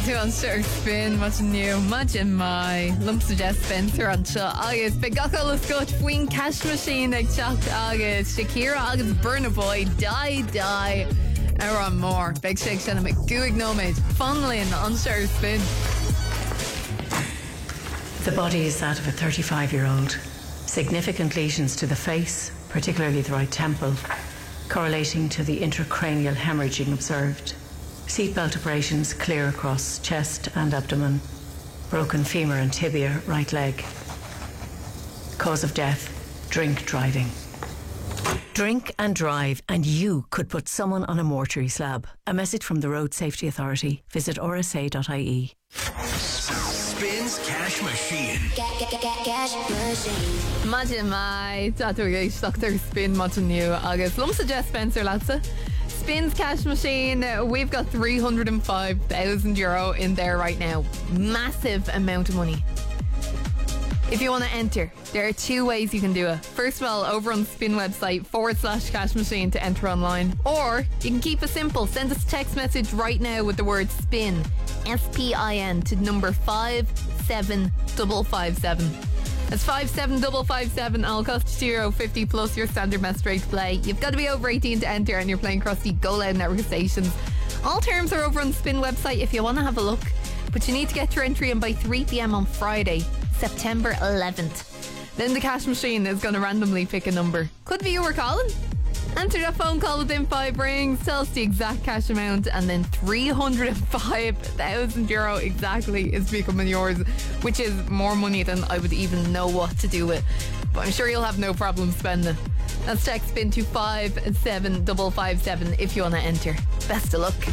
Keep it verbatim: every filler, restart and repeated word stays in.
tú an seir spin mat nu Imagine mai lumps of Jess Spencer an seo agus be gacha le scot faoin cash machine ag teach agus Shakira agus Burna Boy die die ar an mór beag sé sinna me guig nóméid fanlinn an seir spin. The body is that of a thirty-five-year-old. Significant lesions to the face, particularly the right temple, correlating to the intracranial hemorrhaging observed. Seatbelt abrasions clear across chest and abdomen. Broken femur and tibia, right leg. Cause of death, drink driving. Drink and drive and you could put someone on a mortuary slab. A message from the Road Safety Authority. Visit r s a dot i e. Spins Cash Machine. Cash Machine. Imagine mai Tatu Doctor Spin mat nu agus lumps of Jess Spencer latsa. Spins Cash Machine, we've got three hundred five thousand euro in there right now. Massive amount of money. If you want to enter, there are two ways you can do it. First of all, over on the Spin website, forward slash cash machine to enter online. Or you can keep it simple. Send us a text message right now with the word SPIN, S P I N, to number five seven five five seven. That's five seven five five seven. I'll cost you two euro fifty plus your standard mess rate to play. You've got to be over eighteen to enter and you're playing across the Go Loud network of stations. All terms are over on the Spin website if you want to have a look. But you need to get your entry in by three p.m. on Friday, September eleventh. Then the cash machine is going to randomly pick a number. Could be you were calling. Answer that phone call within five rings. Tell us the exact cash amount, and then three hundred five thousand euro exactly is becoming yours, which is more money than I would even know what to do with. But I'm sure you'll have no problem spending. That's text spin to five seven five five seven if you want to enter. Best of luck.